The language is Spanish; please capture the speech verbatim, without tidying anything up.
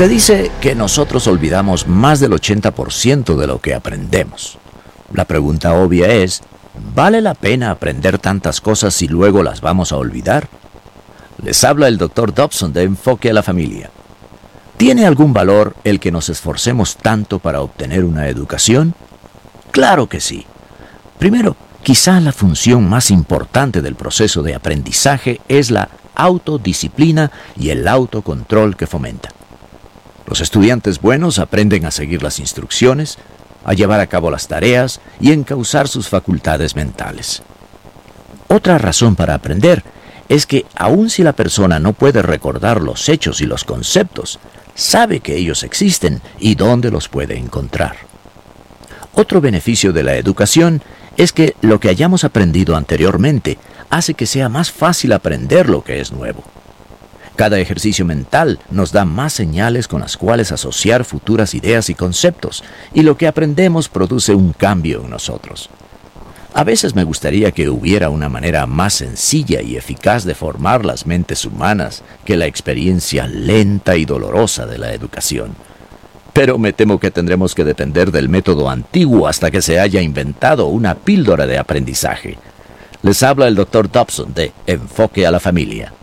Se dice que nosotros olvidamos más del ochenta por ciento de lo que aprendemos. La pregunta obvia es, ¿vale la pena aprender tantas cosas si luego las vamos a olvidar? Les habla el doctor Dobson de Enfoque a la Familia. ¿Tiene algún valor el que nos esforcemos tanto para obtener una educación? Claro que sí. Primero, quizá la función más importante del proceso de aprendizaje es la autodisciplina y el autocontrol que fomenta. Los estudiantes buenos aprenden a seguir las instrucciones, a llevar a cabo las tareas y encauzar sus facultades mentales. Otra razón para aprender es que aun si la persona no puede recordar los hechos y los conceptos, sabe que ellos existen y dónde los puede encontrar. Otro beneficio de la educación es que lo que hayamos aprendido anteriormente hace que sea más fácil aprender lo que es nuevo. Cada ejercicio mental nos da más señales con las cuales asociar futuras ideas y conceptos, y lo que aprendemos produce un cambio en nosotros. A veces me gustaría que hubiera una manera más sencilla y eficaz de formar las mentes humanas que la experiencia lenta y dolorosa de la educación. Pero me temo que tendremos que depender del método antiguo hasta que se haya inventado una píldora de aprendizaje. Les habla el doctor Dobson de Enfoque a la Familia.